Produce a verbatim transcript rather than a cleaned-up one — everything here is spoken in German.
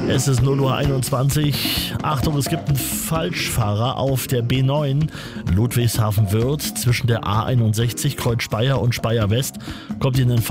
Es ist null Uhr einundzwanzig. Achtung, es gibt einen Falschfahrer auf der B neun Ludwigshafen-Wörth zwischen der A einundsechzig Kreuz Speyer und Speyer West. Kommt in den